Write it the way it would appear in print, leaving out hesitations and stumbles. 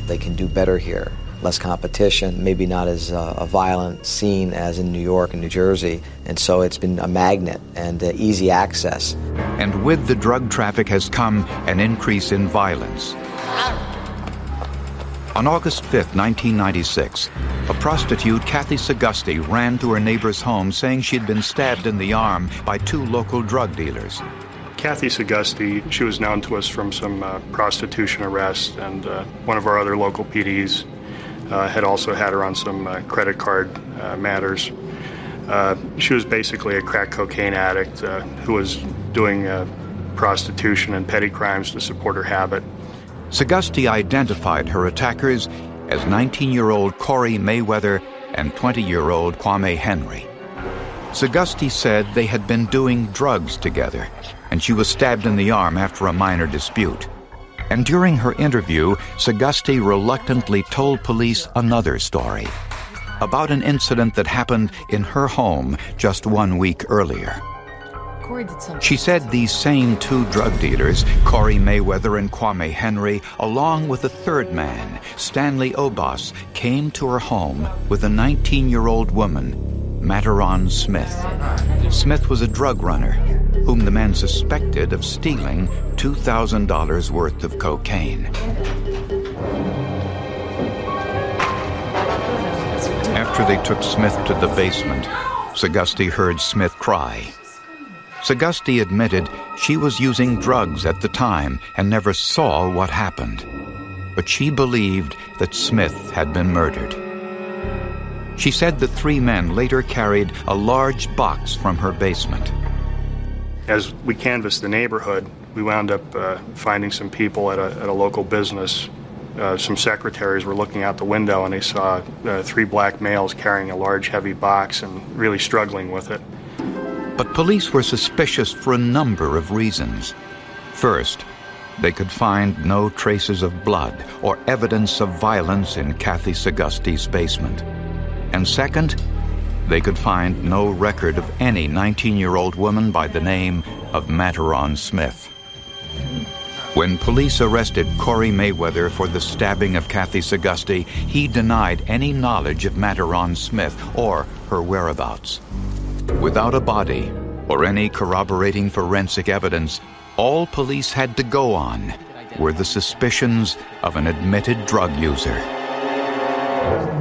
they can do better here. Less competition, maybe not as a violent scene as in New York and New Jersey, and so it's been a magnet and easy access. And with the drug traffic has come an increase in violence. On August 5th, 1996, a prostitute, Kathy Sagusty, ran to her neighbor's home saying she'd been stabbed in the arm by two local drug dealers. Kathy Sagusty, she was known to us from some prostitution arrests, and one of our other local PDs had also had her on some credit card matters. She was basically a crack cocaine addict who was doing prostitution and petty crimes to support her habit. Sagusty identified her attackers as 19-year-old Corey Mayweather and 20-year-old Kwame Henry. Sagusty said they had been doing drugs together, and she was stabbed in the arm after a minor dispute. And during her interview, Sagusty reluctantly told police another story about an incident that happened in her home just 1 week earlier. She said these same two drug dealers, Corey Mayweather and Kwame Henry, along with a third man, Stanley Obas, came to her home with a 19-year-old woman, Mataron Smith. Smith was a drug runner whom the men suspected of stealing $2,000 worth of cocaine. After they took Smith to the basement, Sagusty heard Smith cry. Sagusty admitted she was using drugs at the time and never saw what happened. But she believed that Smith had been murdered. She said the three men later carried a large box from her basement. As we canvassed the neighborhood, we wound up finding some people at a local business. Some secretaries were looking out the window and they saw three black males carrying a large, heavy box and really struggling with it. But police were suspicious for a number of reasons. First, they could find no traces of blood or evidence of violence in Kathy Sagusty's basement. And second, they could find no record of any 19-year-old woman by the name of Mataron Smith. When police arrested Corey Mayweather for the stabbing of Kathy Sagusty, he denied any knowledge of Mataron Smith or her whereabouts. Without a body or any corroborating forensic evidence, all police had to go on were the suspicions of an admitted drug user.